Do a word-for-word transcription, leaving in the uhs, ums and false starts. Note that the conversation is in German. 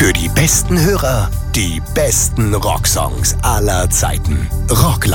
Für die besten Hörer, die besten Rocksongs aller Zeiten. Rock